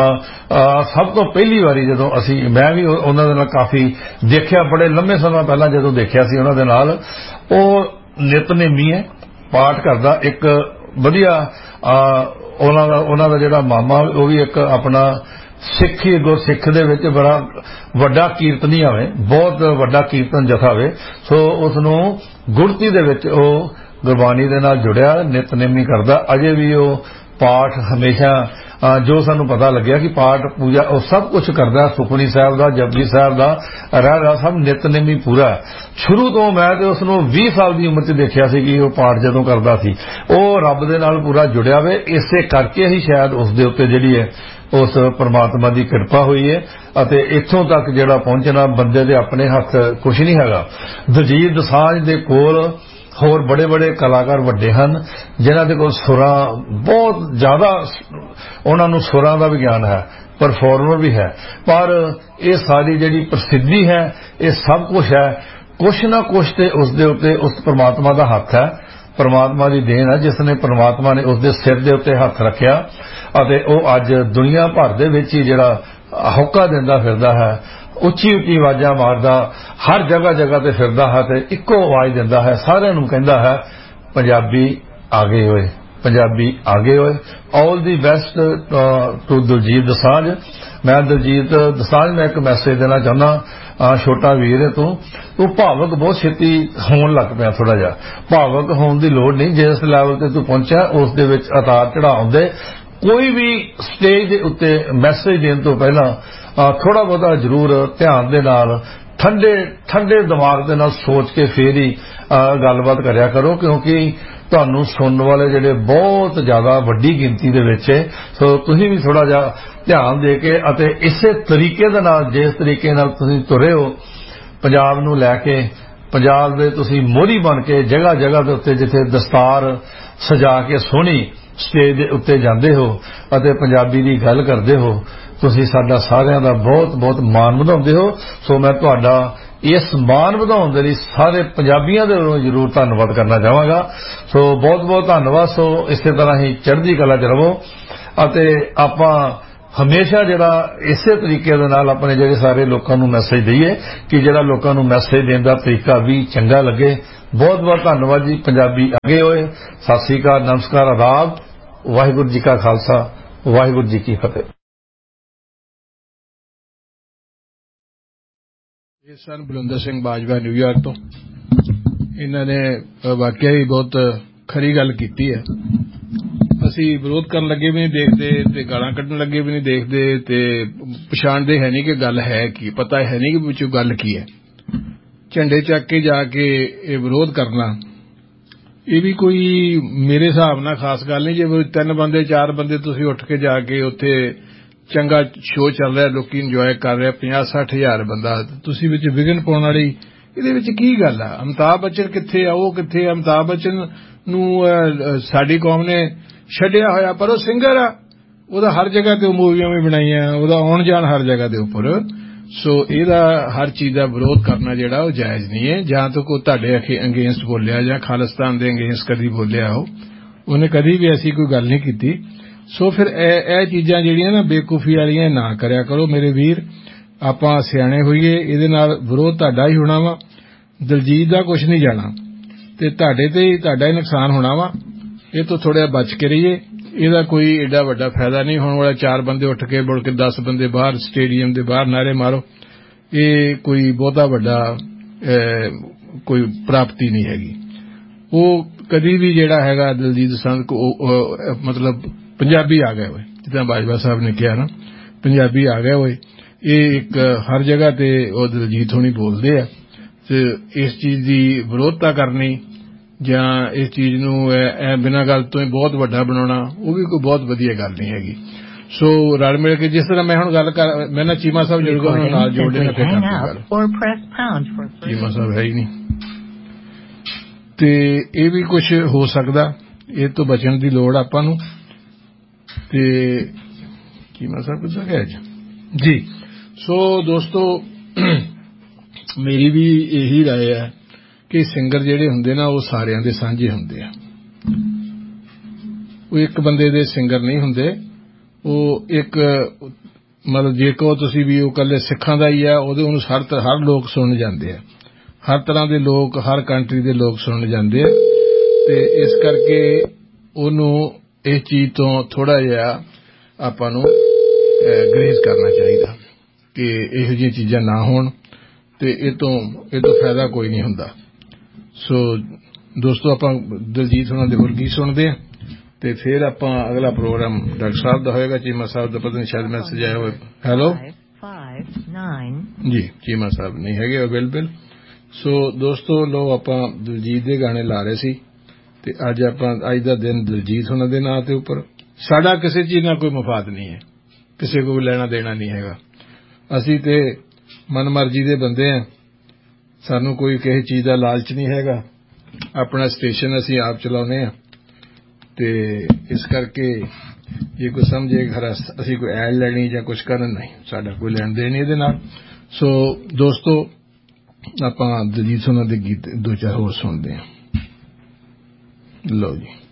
ਸਭ ਤੋਂ ਪਹਿਲੀ ਵਾਰੀ ਜਦੋਂ ਮੈਂ ਵੀ ਉਹਨਾਂ ਦੇ ਨਾਲ ਕਾਫੀ ਦੇਖਿਆ, ਬੜੇ ਲੰਮੇ ਸਮੇਂ ਪਹਿਲਾਂ ਜਦੋਂ ਦੇਖਿਆ ਸੀ ਉਹਨਾਂ ਦੇ ਨਾਲ, ਉਹ ਨਿਤਨੇਮੀ ਹੈ, ਪਾਠ ਕਰਦਾ, ਇੱਕ ਵਧੀਆ ਉਹਨਾਂ ਦਾ ਜਿਹੜਾ ਮਾਮਾ ਉਹ ਵੀ ਇੱਕ ਆਪਣਾ ਸਿੱਖੀ ਗੁਰਸਿੱਖ ਦੇ ਵਿੱਚ ਬੜਾ ਵੱਡਾ ਕੀਰਤਨੀ ਹੋਵੇ, ਬਹੁਤ ਵੱਡਾ ਕੀਰਤਨ ਜਥਾ ਹੋਵੇ। ਸੋ ਉਸ ਨੂੰ ਗੁੜਤੀ ਦੇ ਵਿੱਚ ਉਹ ਗੁਰਬਾਣੀ ਦੇ ਨਾਲ ਜੁੜਿਆ, ਨਿਤਨੇਮੀ ਕਰਦਾ। ਅਜੇ ਵੀ ਉਹ ਪਾਠ ਹਮੇਸ਼ਾ ਜੋ ਸਾਨੂੰ ਪਤਾ ਲੱਗਿਆ ਕਿ ਪਾਠ ਪੂਜਾ ਉਹ ਸਭ ਕੁਝ ਕਰਦਾ, ਸੁਖਮਨੀ ਸਾਹਿਬ ਦਾ, ਜਪਜੀ ਸਾਹਿਬ ਦਾ, ਰਹਿਰਾਸ ਸਭ ਨਿਤਨੇਮੀ ਪੂਰਾ। ਸ਼ੁਰੂ ਤੋਂ ਮੈਂ ਤੇ ਉਸ ਨੂੰ 20 ਸਾਲ ਦੀ ਉਮਰ 'ਚ ਦੇਖਿਆ ਸੀ ਕਿ ਉਹ ਪਾਠ ਜਦੋਂ ਕਰਦਾ ਸੀ, ਉਹ ਰੱਬ ਦੇ ਨਾਲ ਪੂਰਾ ਜੁੜਿਆ ਵੇ। ਇਸੇ ਕਰਕੇ ਹੀ ਸ਼ਾਇਦ ਉਸ ਦੇ ਉੱਤੇ ਜਿਹੜੀ ਹੈ ਉਸ ਪਰਮਾਤਮਾ ਦੀ ਕਿਰਪਾ ਹੋਈ ਹੈ ਅਤੇ ਇੱਥੋਂ ਤੱਕ ਜਿਹੜਾ ਪਹੁੰਚਣਾ ਬੰਦੇ ਦੇ ਆਪਣੇ ਹੱਥ ਕੁਝ ਨਹੀਂ ਹੈਗਾ। ਦਿਲਜੀਤ ਦੋਸਾਂਝ ਦੇ ਕੋਲ ਹੋਰ ਬੜੇ ਬੜੇ ਕਲਾਕਾਰ ਵੱਡੇ ਹਨ ਜਿਨ੍ਹਾਂ ਦੇ ਕੋਲ ਸੁਰਾਂ ਬਹੁਤ ਜ਼ਿਆਦਾ, ਉਹਨਾਂ ਨੂੰ ਸੁਰਾਂ ਦਾ ਵੀ ਗਿਆਨ ਹੈ, ਪਰਫਾਰਮਰ ਵੀ ਹੈ, ਪਰ ਇਹ ਸਾਰੀ ਜਿਹੜੀ ਪ੍ਰਸਿੱਧੀ ਹੈ ਇਹ ਸਭ ਕੁਝ ਹੈ ਕੁਛ ਨਾ ਕੁਛ ਤੇ ਉਸ ਦੇ ਉੱਤੇ ਉਸ ਪਰਮਾਤਮਾ ਦਾ ਹੱਥ ਹੈ, ਪਰਮਾਤਮਾ ਦੀ ਦੇਣ ਹੈ ਜਿਸ ਨੇ ਪਰਮਾਤਮਾ ਨੇ ਉਸ ਦੇ ਸਿਰ ਦੇ ਉੱਤੇ ਹੱਥ ਰੱਖਿਆ ਅਤੇ ਉਹ ਅੱਜ ਦੁਨੀਆ ਭਰ ਦੇ ਵਿੱਚ ਹੀ ਜਿਹੜਾ ਹੋਕਾ ਦਿੰਦਾ ਫਿਰਦਾ ਹੈ, ਉੱਚੀ ਉੱਚੀ ਆਵਾਜ਼ਾਂ ਮਾਰਦਾ, ਹਰ ਜਗ੍ਹਾ ਜਗ੍ਹਾ ਤੇ ਫਿਰਦਾ ਹੈ ਤੇ ਇੱਕੋ ਆਵਾਜ਼ ਦਿੰਦਾ ਹੈ, ਸਾਰਿਆਂ ਨੂੰ ਕਹਿੰਦਾ ਹੈ ਪੰਜਾਬੀ ਆਗੇ ਹੋਏ, ਪੰਜਾਬੀ ਆਗੇ ਹੋਏ। ਆਲ ਦੀ ਬੈਸਟ ਟੂ ਦਿਲਜੀਤ ਦੋਸਾਂਝ। ਮੈਂ ਦਿਲਜੀਤ ਦੋਸਾਂਝ ਮੈਂ ਇੱਕ ਮੈਸੇਜ ਦੇਣਾ ਚਾਹੁੰਦਾ, ਛੋਟਾ ਵੀਰ ਹੈ ਤੂੰ ਭਾਵਕ ਬਹੁਤ ਛੇਤੀ ਹੋਣ ਲੱਗ ਪਿਆ, ਥੋੜਾ ਜਿਹਾ ਭਾਵਕ ਹੋਣ ਦੀ ਲੋੜ ਨਹੀਂ। ਜਿਸ ਲੈਵਲ ਤੇ ਤੂੰ ਪਹੁੰਚਿਆ ਉਸ ਦੇ ਵਿੱਚ ਉਤਾਰ ਚੜਾਅ ਆਉਂਦੇ। ਕੋਈ ਵੀ ਸਟੇਜ ਦੇ ਉੱਤੇ ਮੈਸੇਜ ਦੇਣ ਤੋਂ ਪਹਿਲਾਂ ਥੋੜਾ ਬਹੁਤਾ ਜ਼ਰੂਰ ਧਿਆਨ ਦੇ ਨਾਲ ਠੰਡੇ ਦਿਮਾਗ ਦੇ ਨਾਲ ਸੋਚ ਕੇ ਫੇਰ ਹੀ ਗੱਲਬਾਤ ਕਰਿਆ ਕਰੋ, ਕਿਉਂਕਿ ਤੁਹਾਨੂੰ ਸੁਣਨ ਵਾਲੇ ਜਿਹੜੇ ਬਹੁਤ ਜ਼ਿਆਦਾ ਵੱਡੀ ਗਿਣਤੀ ਦੇ ਵਿੱਚ ਹੈ। ਸੋ ਤੁਸੀਂ ਵੀ ਥੋੜਾ ਜਿਹਾ ਧਿਆਨ ਦੇ ਕੇ ਅਤੇ ਇਸੇ ਤਰੀਕੇ ਦੇ ਨਾਲ, ਜਿਸ ਤਰੀਕੇ ਨਾਲ ਤੁਸੀਂ ਤੁਰੇ ਹੋ ਪੰਜਾਬ ਨੂੰ ਲੈ ਕੇ, ਪੰਜਾਬ ਦੇ ਤੁਸੀਂ ਮੋਹਰੀ ਬਣ ਕੇ ਜਗ੍ਹਾ ਜਗ੍ਹਾ ਦੇ ਉੱਤੇ ਜਿੱਥੇ ਦਸਤਾਰ ਸਜਾ ਕੇ ਸੋਹਣੀ ਸਟੇਜ ਦੇ ਉੱਤੇ ਜਾਂਦੇ ਹੋ ਅਤੇ ਪੰਜਾਬੀ ਦੀ ਗੱਲ ਕਰਦੇ ਹੋ, ਤੁਸੀਂ ਸਾਡਾ ਸਾਰਿਆਂ ਦਾ ਬਹੁਤ ਬਹੁਤ ਮਾਣ ਵਧਾਉਂਦੇ ਹੋ। ਸੋ ਮੈਂ ਤੁਹਾਡਾ ਇਸ ਮਾਣ ਵਧਾਉਣ ਦੇ ਲਈ ਸਾਰੇ ਪੰਜਾਬੀਆਂ ਦੇ ਵੱਲੋਂ ਜ਼ਰੂਰ ਧੰਨਵਾਦ ਕਰਨਾ ਚਾਹਾਂਗਾ। ਸੋ ਬਹੁਤ ਬਹੁਤ ਧੰਨਵਾਦ। ਸੋ ਇਸੇ ਤਰ੍ਹਾਂ ਹੀ ਚੜ੍ਹਦੀ ਕਲਾ 'ਚ ਰਹੋ ਅਤੇ ਆਪਾਂ ਹਮੇਸ਼ਾ ਜਿਹੜਾ ਇਸੇ ਤਰੀਕੇ ਦੇ ਨਾਲ ਆਪਣੇ ਜਿਹੜੇ ਸਾਰੇ ਲੋਕਾਂ ਨੂੰ ਮੈਸੇਜ ਦਈਏ ਕਿ ਜਿਹੜਾ ਲੋਕਾਂ ਨੂੰ ਮੈਸੇਜ ਦੇਣ ਦਾ ਤਰੀਕਾ ਵੀ ਚੰਗਾ ਲੱਗੇ। ਬਹੁਤ ਬਹੁਤ ਧੰਨਵਾਦ ਜੀ। ਪੰਜਾਬੀ ਅੱਗੇ ਹੋਏ। ਸਤਿ ਸ੍ਰੀ ਅਕਾਲ, ਨਮਸਕਾਰ, ਆਦਾਬ। ਵਾਹਿਗੁਰੂ ਜੀ ਕਾ ਖਾਲਸਾ, ਵਾਹਿਗੁਰੂ ਜੀ ਕੀ ਫਤਿਹ। ਇਹ ਸਨ ਬਲਵਿੰਦਰ ਸਿੰਘ ਬਾਜਵਾ ਨਿਊਯਾਰਕ ਤੋਂ। ਇਹਨਾਂ ਨੇ ਵਾਕਿਆ ਹੀ ਬਹੁਤ ਖਰੀ ਗੱਲ ਕੀਤੀ ਹੈ। ਅਸੀਂ ਵਿਰੋਧ ਕਰਨ ਲੱਗੇ ਵੀ ਨਹੀਂ ਦੇਖਦੇ ਤੇ ਗਾਲਾਂ ਕੱਢਣ ਲੱਗੇ ਵੀ ਨਹੀਂ ਦੇਖਦੇ ਤੇ ਪਛਾਣਦੇ ਹੈ ਨਹੀਂ ਕਿ ਗੱਲ ਹੈ ਕੀ, ਪਤਾ ਹੈ ਨਹੀਂ ਕਿ ਵਿੱਚੋਂ ਗੱਲ ਕੀ ਹੈ। ਝੰਡੇ ਚੱਕ ਕੇ ਜਾ ਕੇ ਇਹ ਵਿਰੋਧ ਕਰਨਾ, ਇਹ ਵੀ ਕੋਈ ਮੇਰੇ ਹਿਸਾਬ ਨਾਲ ਖਾਸ ਗੱਲ ਨਹੀਂ। ਜੇ 3 ਬੰਦੇ 4 ਬੰਦੇ ਤੁਸੀਂ ਉੱਠ ਕੇ ਜਾ ਕੇ ਉੱਥੇ ਚੰਗਾ ਸ਼ੋਅ ਚੱਲ ਰਿਹਾ, ਲੋਕੀ ਇੰਜੋਏ ਕਰ ਰਿਹਾ, 50-60 ਹਜ਼ਾਰ ਬੰਦਾ, ਤੁਸੀਂ ਵਿੱਚ ਵਿਘਨ ਪਾਉਣ ਵਾਲੀ ਇਹਦੇ ਵਿੱਚ ਕੀ ਗੱਲ ਆ? ਅਮਿਤਾਭ ਬੱਚਨ ਕਿੱਥੇ ਆ? ਉਹ ਕਿੱਥੇ ਆ? ਅਮਿਤਾਭ ਬੱਚਨ ਨੂੰ ਸਾਡੀ ਕੌਮ ਨੇ ਛੱਡਿਆ ਹੋਇਆ, ਪਰ ਉਹ ਸਿੰਗਰ ਆ। ਉਹਦਾ ਹਰ ਜਗ੍ਹਾ ਤੇ ਮੂਵੀਆਂ ਵੀ ਬਣਾਈਆਂ, ਉਹਦਾ ਆਉਣ ਜਾਣ ਹਰ ਜਗ੍ਹਾ ਦੇ ਉੱਪਰ। ਸੋ ਇਹਦਾ ਹਰ ਚੀਜ਼ ਦਾ ਵਿਰੋਧ ਕਰਨਾ ਜਿਹੜਾ ਉਹ ਜਾਇਜ਼ ਨਹੀਂ ਹੈ। ਜਾਂ ਤਾਂ ਕੋਈ ਤੁਹਾਡੇ ਅਗੇਂਸਟ ਬੋਲਿਆ ਜਾਂ ਖਾਲਿਸਤਾਨ ਦੇ ਅਗੇਂਸਟ ਕਦੀ ਬੋਲਿਆ ਉਹਨੇ ਕਦੀ ਵੀ ਐਸੀ ਕੋਈ ਗੱਲ ਨਹੀਂ ਕੀਤੀ। ਸੋ ਫਿਰ ਇਹ ਚੀਜ਼ਾਂ ਜਿਹੜੀਆਂ ਨਾ ਬੇਵਕੂਫੀ ਵਾਲੀਆਂ ਨਾ ਕਰਿਆ ਕਰੋ ਮੇਰੇ ਵੀਰ। ਆਪਾਂ ਸਿਆਣੇ ਹੋਈਏ, ਇਹਦੇ ਨਾਲ ਵਿਰੋਧ ਤੁਹਾਡਾ ਹੀ ਹੋਣਾ ਵਾ। ਦਲਜੀਤ ਦਾ ਕੁਝ ਨਹੀਂ ਜਾਣਾ ਤੇ ਤੁਹਾਡੇ ਤੇ ਹੀ ਤੁਹਾਡਾ ਹੀ ਨੁਕਸਾਨ ਹੋਣਾ ਵਾ। ਇਹ ਤੋਂ ਥੋੜ੍ਹਾ ਬਚ ਕੇ ਰਹੀਏ। ਇਹਦਾ ਕੋਈ ਏਡਾ ਵੱਡਾ ਫਾਇਦਾ ਨਹੀਂ ਹੋਣ ਵਾਲਾ। 4 ਬੰਦੇ ਉੱਠ ਕੇ ਮੁੜ ਕੇ 10 ਬੰਦੇ ਬਾਹਰ ਸਟੇਡੀਅਮ ਦੇ ਬਾਹਰ ਨਾਅਰੇ ਮਾਰੋ, ਇਹ ਕੋਈ ਬਹੁਤਾ ਵੱਡਾ ਕੋਈ ਪ੍ਰਾਪਤੀ ਨਹੀਂ ਹੈਗੀ। ਉਹ ਕਦੀ ਵੀ ਜਿਹੜਾ ਹੈਗਾ ਦਲਜੀਤ ਦੋਸਾਂਝ ਮਤਲਬ ਪੰਜਾਬੀ ਆ ਗਏ ਹੋਏ, ਜਿੱਦਾਂ ਬਾਜਵਾ ਸਾਹਿਬ ਨੇ ਕਿਹਾ ਨਾ, ਪੰਜਾਬੀ ਆ ਗਏ ਹੋਏ। ਇਹ ਇੱਕ ਹਰ ਜਗ੍ਹਾ ਤੇ ਉਹ ਦਲਜੀਤ ਹੋਣੀ ਬੋਲਦੇ ਆ ਤੇ ਇਸ ਚੀਜ਼ ਦੀ ਵਿਰੋਧਤਾ ਕਰਨੀ ਜਾਂ ਇਸ ਚੀਜ਼ ਨੂੰ ਬਿਨਾਂ ਗੱਲ ਤੋਂ ਹੀ ਬਹੁਤ ਵੱਡਾ ਬਣਾਉਣਾ, ਉਹ ਵੀ ਕੋਈ ਬਹੁਤ ਵਧੀਆ ਗੱਲ ਨਹੀਂ ਹੈਗੀ। ਸੋ ਰਲ ਮਿਲ ਕੇ ਜਿਸ ਤਰ੍ਹਾਂ ਮੈਂ ਹੁਣ ਗੱਲ ਕਰ, ਮੈਂ ਨਾ ਚੀਮਾ ਸਾਹਿਬ ਜੁੜ ਗਏ ਨਾਲ ਜੋੜ ਦੇਣਾ ਫਿਰ ਚੀਮਾ ਸਾਹਿਬ ਹੈ ਹੀ ਨਹੀਂ ਤੇ ਇਹ ਵੀ ਕੁਝ ਹੋ ਸਕਦਾ। ਇਹ ਤੋਂ ਬਚਣ ਦੀ ਲੋੜ ਆਪਾਂ ਨੂੰ। ਤੇ ਚੀਮਾ ਸਾਹਿਬ ਕਿੱਦਾਂ ਗਿਆ ਜੀ। ਸੋ ਦੋਸਤੋ, ਮੇਰੀ ਵੀ ਇਹੀ ਰਾਏ ਹੈ ਕਿ ਸਿੰਗਰ ਜਿਹੜੇ ਹੁੰਦੇ ਨਾ ਉਹ ਸਾਰਿਆਂ ਦੇ ਸਾਂਝੇ ਹੁੰਦੇ ਆ। ਉਹ ਇੱਕ ਬੰਦੇ ਦੇ ਸਿੰਗਰ ਨਹੀਂ ਹੁੰਦੇ। ਉਹ ਇੱਕ ਮਤਲਬ ਜੇ ਕਹੋ ਤੁਸੀਂ ਵੀ ਉਹ ਇਕੱਲੇ ਸਿੱਖਾਂ ਦਾ ਹੀ ਆ, ਉਹਨੂੰ ਹਰ ਲੋਕ ਸੁਣਨ ਜਾਂਦੇ ਆ। ਹਰ ਤਰ੍ਹਾਂ ਦੇ ਲੋਕ, ਹਰ ਕੰਟਰੀ ਦੇ ਲੋਕ ਸੁਣਨ ਜਾਂਦੇ ਆ ਤੇ ਇਸ ਕਰਕੇ ਉਹਨੂੰ ਇਸ ਚੀਜ਼ ਤੋਂ ਥੋੜਾ ਜਿਹਾ ਆਪਾਂ ਨੂੰ ਗਰੇਜ਼ ਕਰਨਾ ਚਾਹੀਦਾ ਕਿ ਇਹੋ ਜਿਹੀਆਂ ਚੀਜ਼ਾਂ ਨਾ ਹੋਣ ਤੇ ਇਹ ਤੋਂ ਫਾਇਦਾ ਕੋਈ ਨਹੀਂ ਹੁੰਦਾ। ਸੋ ਦੋਸਤੋ, ਆਪਾਂ ਦਲਜੀਤ ਹੋਣਾ ਦੇ ਹੋਰ ਗੀਤ ਸੁਣਦੇ ਹਾਂ ਤੇ ਫਿਰ ਆਪਾਂ ਅਗਲਾ ਪ੍ਰੋਗਰਾਮ ਡਾਕਟਰ ਸਾਹਿਬ ਦਾ ਹੋਏਗਾ। ਚੀਮਾ ਸਾਹਿਬ ਦਾ ਪਤਾ ਨਹੀਂ ਸ਼ਾਇਦ ਮੈਸੇਜ ਆਇਆ ਹੋਵੇ। ਹੈਲੋ ਜੀ, ਚੀਮਾ ਸਾਹਿਬ ਨਹੀਂ ਹੈਗੇ ਅਵੇਲੇਬਲ। ਸੋ ਦੋਸਤੋ, ਲੋ ਆਪਾਂ ਦਲਜੀਤ ਦੇ ਗਾਣੇ ਲਾ ਰਹੇ ਸੀ ਤੇ ਅੱਜ ਦਾ ਦਿਨ ਦਲਜੀਤ ਹੋਣਾ ਦੇ ਨਾਂ ਤੇ ਉੱਪਰ। ਸਾਡਾ ਕਿਸੇ ਚੀਜ਼ ਨਾਲ ਕੋਈ ਮਫਾਦ ਨਹੀਂ ਹੈ, ਕਿਸੇ ਕੋਲ ਲੈਣਾ ਦੇਣਾ ਨਹੀਂ ਹੈਗਾ। ਅਸੀਂ ਤੇ ਮਨਮਰਜ਼ੀ ਦੇ ਬੰਦੇ ਹਾਂ, ਸਾਨੂੰ ਕੋਈ ਕਿਸੇ ਚੀਜ਼ ਦਾ ਲਾਲਚ ਨਹੀਂ ਹੈਗਾ। ਆਪਣਾ ਸਟੇਸ਼ਨ ਅਸੀਂ ਆਪ ਚਲਾਉਂਦੇ ਹਾਂ ਤੇ ਇਸ ਕਰਕੇ ਜੇ ਕੋਈ ਸਮਝੇ ਅਸੀਂ ਕੋਈ ਐਡ ਲੈਣੀ ਜਾਂ ਕੁਝ ਕਰਨ, ਨਹੀਂ, ਸਾਡਾ ਕੋਈ ਲੈਣ ਦੇਣ ਨਹੀਂ ਇਹਦੇ ਨਾਲ। ਸੋ ਦੋਸਤੋ, ਆਪਾਂ ਦਲਜੀਤ ਹੋਣਾ ਦੇ ਗੀਤ 2-4 ਹੋਰ ਸੁਣਦੇ ਹਾਂ। ਲਓ ਜੀ।